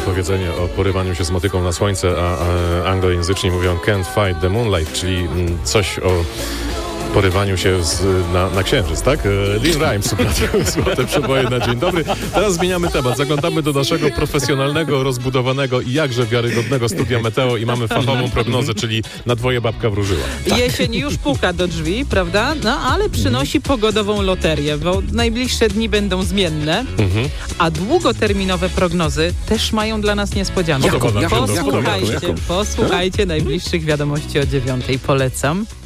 powiedzenie o porywaniu się z motyką na słońce, a anglojęzyczni mówią can't fight the moonlight, czyli coś o porywaniu się na księżyc, tak? Lil Rimes, złote przeboje na dzień dobry. Teraz zmieniamy temat. Zaglądamy do naszego profesjonalnego, rozbudowanego i jakże wiarygodnego studia Meteo i mamy fachową prognozę, czyli na dwoje babka wróżyła. Tak. Jesień już puka do drzwi, prawda? No ale przynosi pogodową loterię, bo najbliższe dni będą zmienne, a długoterminowe prognozy też mają dla nas niespodziankę. Posłuchajcie najbliższych wiadomości o 9:00. Polecam.